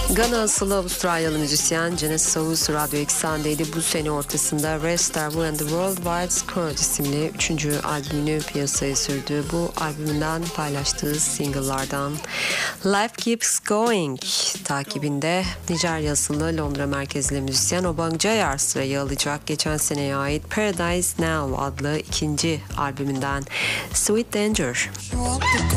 Gana asıllı Avustralyalı müzisyen Genesis Owens radyo eksenindeydi. Bu sene ortasında Red Star and the Worldwide Scourge isimli 3. albümünü piyasaya sürdü. Bu albümünden paylaştığı single'lardan Life Keeps Going takibinde Nijerya asıllı Londra merkezli müzisyen Obang Jayar sırayı alacak. Geçen seneye ait Paradise Now adlı 2. albümünden Sweet Danger.